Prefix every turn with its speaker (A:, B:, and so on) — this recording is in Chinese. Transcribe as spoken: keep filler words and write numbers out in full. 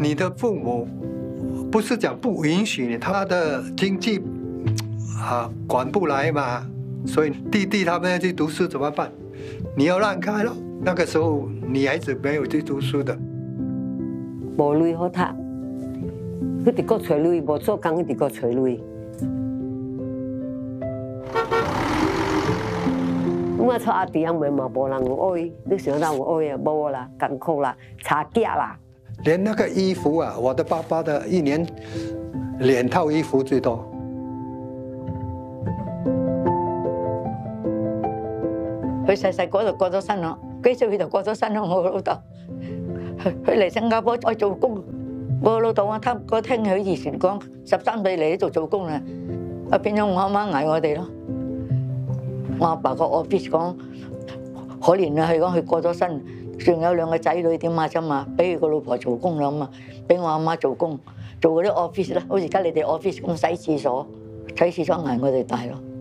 A: 你的父母不是讲不允许你，他的经济啊管不来嘛，所以弟弟他们要去读书怎么办？你要让开了。那个时候女孩子没有去读书的，
B: 无钱好读，佢直个找钱，无做工佢直个找钱。我出阿弟阿妹嘛，无人有爱，你想到有爱啊？无啦，艰苦啦，差价啦。
A: 连那个衣服啊，我的爸爸的一年两套衣服最多。
C: 佢細細個就過咗身咯，幾歲佢就過咗身咯。我老豆，佢佢嚟新加坡愛做工。我老豆啊，他我聽佢以前講，十三歲嚟呢度做工啦，啊變咗我阿媽捱我哋咯。我阿爸個 office 講可憐啊，佢講佢過咗身，仲有兩個仔女點啊啫嘛，俾佢個老婆做工啦嘛，俾我阿媽做工，做嗰啲 office 啦，好似而家你哋 office 咁洗廁所，洗廁所捱我哋大咯。